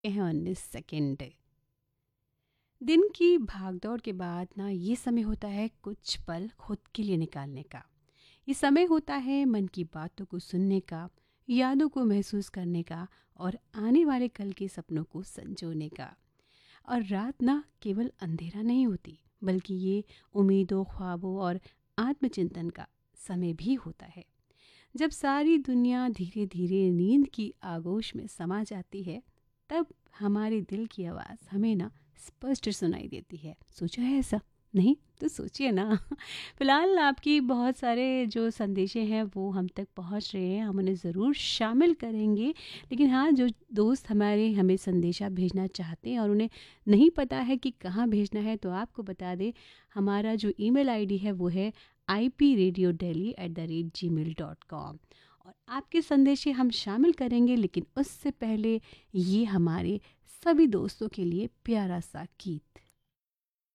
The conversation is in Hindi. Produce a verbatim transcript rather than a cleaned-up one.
हैं उन्नीस सेकंड। दिन की भागदौड़ के बाद ना ये समय होता है कुछ पल खुद के लिए निकालने का। ये समय होता है मन की बातों को सुनने का, यादों को महसूस करने का और आने वाले कल के सपनों को संजोने का। और रात ना केवल अंधेरा नहीं होती, बल्कि ये उम्मीदों, ख्वाबों और आत्मचिंतन का समय भी होता है। जब सारी दुनिया धीरे धीरे नींद की आगोश में समा जाती है, तब हमारे दिल की आवाज़ हमें ना स्पष्ट सुनाई देती है। सोचा है ऐसा? नहीं तो सोचिए ना। फिलहाल आपकी बहुत सारे जो संदेशे हैं वो हम तक पहुंच रहे हैं, हम उन्हें ज़रूर शामिल करेंगे। लेकिन हाँ, जो दोस्त हमारे हमें संदेशा भेजना चाहते हैं और उन्हें नहीं पता है कि कहाँ भेजना है, तो आपको बता दें, हमारा जो ईमेल आईडी है वो है I P radio daily at the rate ji mail dot com. और आपके संदेशे हम शामिल करेंगे, लेकिन उससे पहले ये हमारे सभी दोस्तों के लिए प्यारा सा गीत।